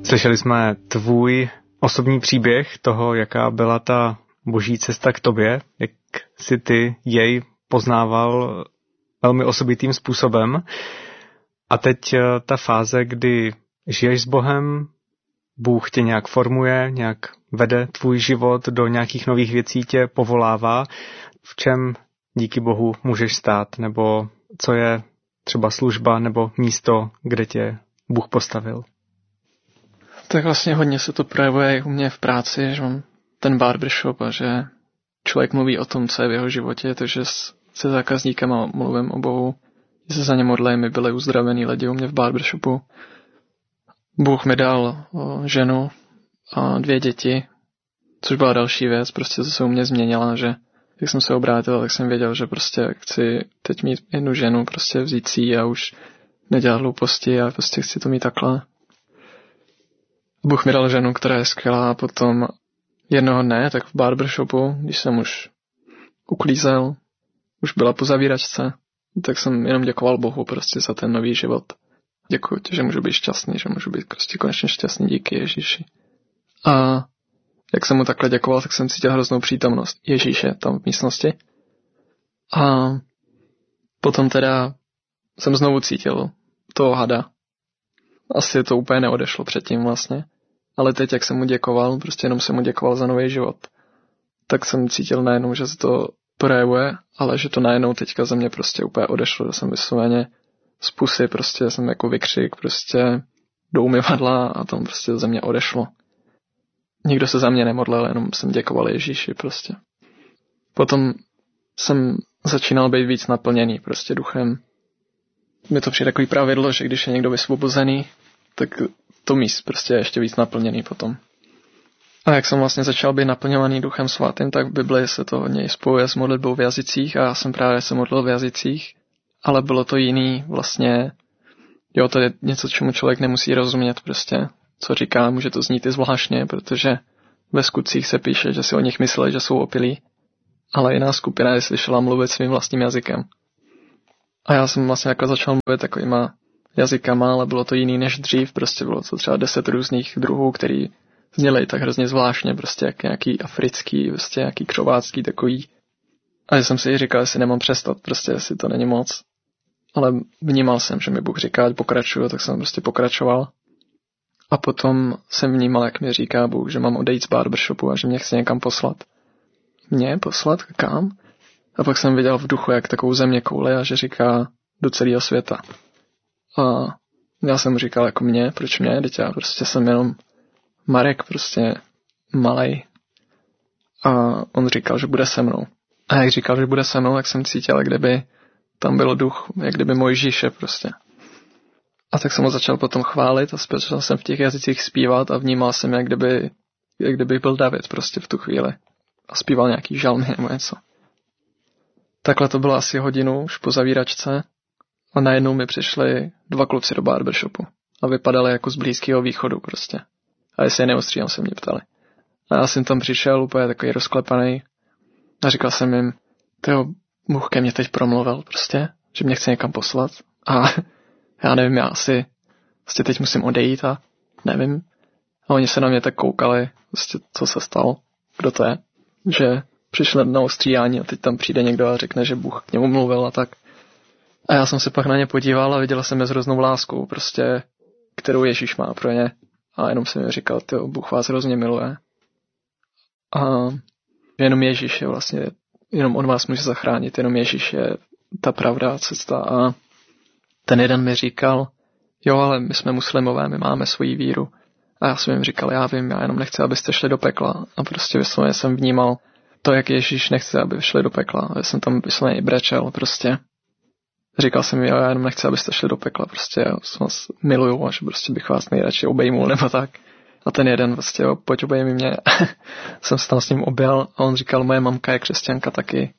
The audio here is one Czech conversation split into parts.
Slyšeli jsme tvůj osobní příběh toho, jaká byla ta boží cesta k tobě, jak si ty jej poznával velmi osobitým způsobem. A teď ta fáze, kdy žiješ s Bohem, Bůh tě nějak formuje, nějak vede tvůj život do nějakých nových věcí, tě povolává. V čem díky Bohu můžeš stát, nebo co je třeba služba nebo místo, kde tě Bůh postavil? Tak vlastně hodně se to projevuje i u mě v práci, že mám ten barbershop a že člověk mluví o tom, co je v jeho životě, takže se zákazníkem mluvím o Bohu, že se za ně modlím, my byli uzdravený lidi u mě v barbershopu. Bůh mi dal ženu a 2 děti, což byla další věc, prostě to se u mě změnila, že jak jsem se obrátil, tak jsem věděl, že prostě chci teď mít jednu ženu, prostě vzít si ji a už nedělat hlouposti a prostě chci to mít takhle. Bůh mi dal ženu, která je skvělá a potom jednoho dne, tak v barbershopu, když jsem už uklízel, už byla po zavíračce, tak jsem jenom děkoval Bohu prostě za ten nový život. Děkuji ti, že můžu být šťastný, že můžu být prostě konečně šťastný, díky Ježíši. A jak jsem mu takhle děkoval, tak jsem cítil hroznou přítomnost Ježíše tam v místnosti. A potom teda jsem znovu cítil toho hada. Asi to úplně neodešlo předtím vlastně. Ale teď, jak jsem mu děkoval, prostě jenom jsem mu děkoval za nový život, tak jsem cítil najednou, že se to projevuje, ale že to najednou teďka ze mě prostě úplně odešlo, že jsem vysloveně z pusy, prostě jsem jako vykřik, prostě do umyvadla a tam prostě ze mě odešlo. Nikdo se za mě nemodlil, jenom jsem děkoval Ježíši prostě. Potom jsem začínal být víc naplněný prostě duchem. Mi to přijde takový pravidlo, že když je někdo vysvobozený, tak to míst prostě je ještě víc naplněný potom. A jak jsem vlastně začal být naplňovaný Duchem svatým, tak v Biblii se to hodně spojuje s modlitbou v jazycích a já jsem právě se modlil v jazycích, ale bylo to jiný vlastně, jo, to je něco, čemu člověk nemusí rozumět prostě, co říká, může to znít i zvláštně, protože ve skutcích se píše, že si o nich mysleli, že jsou opilí, ale jiná skupina je slyšela mluvit svým vlastním jazykem. A já jsem vlastně jako začal mluvit takovýma jazykama, ale bylo to jiný než dřív, prostě bylo to třeba 10 různých druhů, který zněli tak hrozně zvláštně, prostě jak nějaký africký, prostě nějaký křovácký takový. A já jsem si říkal, jestli nemám přestat, prostě jestli to není moc. Ale vnímal jsem, že mi Bůh říká, ať pokračuju, tak jsem prostě pokračoval. A potom jsem vnímal, jak mi říká Bůh, že mám odejít z barbershopu a že mě chce někam poslat. Mě poslat? Kam? A pak jsem viděl v duchu, jak takovou země kouli a že říká do celého světa. A já jsem mu říkal, jako mě, proč mě? Teď já prostě jsem jenom Marek, prostě malej. A on říkal, že bude se mnou. A jak říkal, že bude se mnou, tak jsem cítil, jak kdyby tam byl duch, jak kdyby Mojžíše prostě. A tak jsem ho začal potom chválit a začal jsem v těch jazycích zpívat a vnímal jsem, jak kdyby byl David prostě v tu chvíli. A zpíval nějaký žalmy nebo něco. Takhle to bylo asi hodinu už po zavíračce a najednou mi přišli 2 kluci do barbershopu a vypadali jako z Blízkého východu prostě. A jestli je neostříhám, se mě ptali. A já jsem tam přišel úplně takový rozklepaný a říkal jsem jim, tyjo, Bůh ke mně teď promluvil prostě, že mě chce někam poslat a já nevím, já asi prostě teď musím odejít a nevím. A oni se na mě tak koukali, prostě co se stalo, kdo to je, že přišli na ostříhání a teď tam přijde někdo a řekne, že Bůh k němu mluvil a tak. A já jsem se pak na ně podíval a viděl jsem je s hroznou láskou, prostě, kterou Ježíš má pro ně. A jenom jsem mi říkal, tyjo, Bůh vás hrozně miluje. A jenom Ježíš je vlastně, jenom on vás může zachránit, jenom Ježíš je ta pravda, cesta. A ten jeden mi říkal, jo, ale my jsme muslimové, my máme svoji víru. A já jsem jim říkal, já vím, já jenom nechci, abyste šli do pekla. A prostě vysloveně jsem vnímal to, jak Ježíš nechce, aby šli do pekla. Já jsem tam vysloveně brečel prostě. Říkal jsem, jo, já jenom nechci, abyste šli do pekla, prostě já vás miluju a že prostě bych vás nejradši obejmul nebo tak. A ten jeden prostě, jo, pojď obej mi mě. Jsem se tam s ním objel a on říkal, moje mamka je křesťanka taky.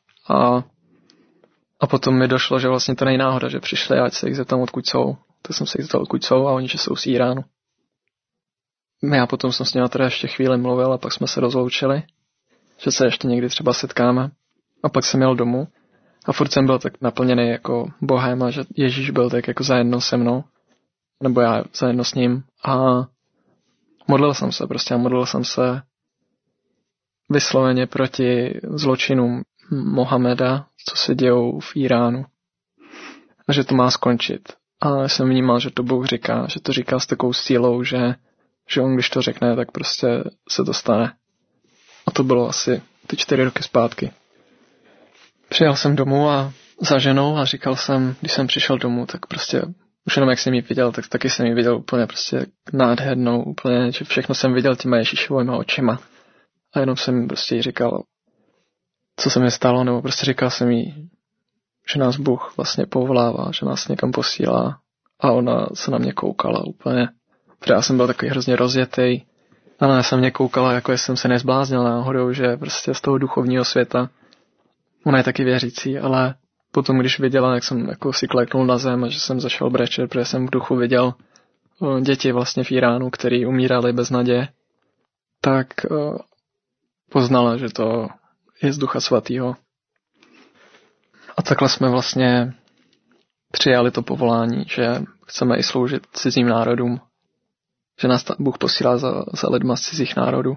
A potom mi došlo, že vlastně to není náhoda, že přišli, ať se jich zeptám, odkud jsou. Tak jsem se jich zeptal, odkud jsou a oni, že jsou z Iránu. Já potom jsem s nimi teda ještě chvíli mluvil a pak jsme se rozloučili, že se ještě někdy třeba setkáme. A pak jsem jel domů. A furt jsem byl tak naplněný jako Bohem a že Ježíš byl tak jako zajedno se mnou. Nebo já zajedno s ním. A Modlil jsem se vysloveně proti zločinům Mohameda, co se dějou v Iránu. A že to má skončit. A jsem vnímal, že to Bůh říká, že to říká s takovou sílou, že on když to řekne, tak prostě se to stane. A to bylo asi ty 4 roky zpátky. Přijel jsem domů a za ženou a říkal jsem, když jsem přišel domů, tak prostě už jenom jak jsem ji viděl, tak taky jsem ji viděl úplně prostě nádhernou, úplně, že všechno jsem viděl těma Ježíšovýma očima. A jenom jsem prostě jí říkal, co se mi stalo, nebo prostě říkal jsem jí, že nás Bůh vlastně povolává, že nás někam posílá. A ona se na mě koukala úplně. Protože já jsem byl takový hrozně rozjetý. Ale já jsem mě koukala, jako jsem se nezbláznil náhodou, že prostě z toho duchovního světa. Ona je taky věřící, ale potom, když viděla, jak jsem jako si kleknul na zem a že jsem začal brečet, protože jsem v duchu viděl děti vlastně v Iránu, který umírali bez naděje, tak poznala, že to je z Ducha Svatýho. A takhle jsme vlastně přijali to povolání, že chceme i sloužit cizím národům, že nás Bůh posílá za lidma z cizích národů.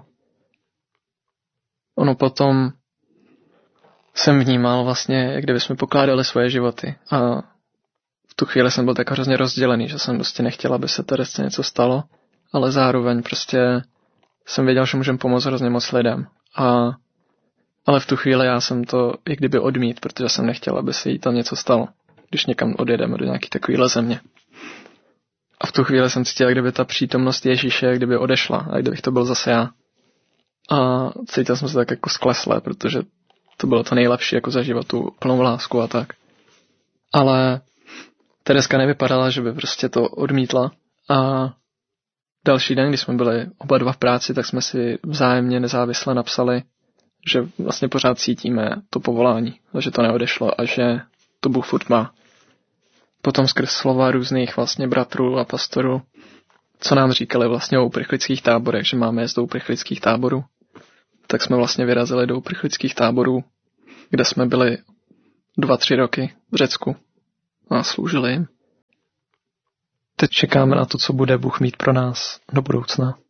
Ono jsem vnímal vlastně, jak kdyby jsme pokládali svoje životy. A v tu chvíli jsem byl tak hrozně rozdělený, že jsem prostě nechtěl, aby se tady něco stalo, ale zároveň prostě jsem věděl, že můžem pomoct hrozně moc lidem. Ale v tu chvíli já jsem to i kdyby odmít, protože jsem nechtěl, aby se jí tam něco stalo, když někam odjedeme do nějaký takovýhle země. A v tu chvíli jsem cítil, jak kdyby ta přítomnost Ježíše, jak kdyby odešla, a kdybych to byl zase já. A cítil jsem se tak jako skleslé, protože to bylo to nejlepší, jako zažívat tu plnou lásku a tak. Ale Tereska nevypadala, že by prostě to odmítla. A další den, když jsme byli oba dva v práci, tak jsme si vzájemně nezávisle napsali, že vlastně pořád cítíme to povolání, a že to neodešlo a že to Bůh furt má. Potom skrz slova různých vlastně bratrů a pastorů, co nám říkali vlastně o uprchlických táborech, že máme jezd do uprchlických táborů, tak jsme vlastně vyrazili do uprchlických táborů, kde jsme byli 2-3 roky v Řecku a sloužili jim. Teď čekáme na to, co bude Bůh mít pro nás do budoucna.